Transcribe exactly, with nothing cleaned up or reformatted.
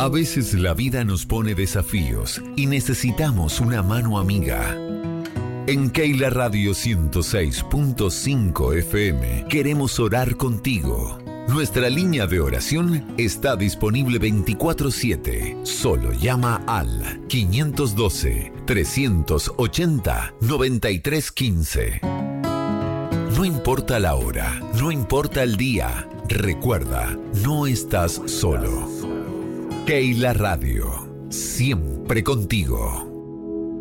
A veces la vida nos pone desafíos y necesitamos una mano amiga. En Keila Radio ciento seis punto cinco F M queremos orar contigo. Nuestra línea de oración está disponible veinticuatro siete. Solo llama al quinientos doce, trescientos ochenta, noventa y tres quince. No importa la hora, no importa el día, recuerda, no estás solo. Keila Radio, siempre contigo.